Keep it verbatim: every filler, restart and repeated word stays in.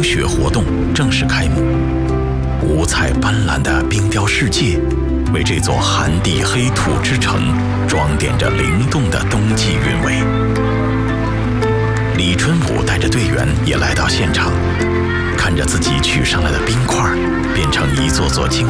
雪活动正式开幕，五彩斑斓的冰雕世界为这座寒地黑土之城装点着灵动的冬季韵味。李春武带着队员也来到现场，看着自己取上来的冰块变成一座座精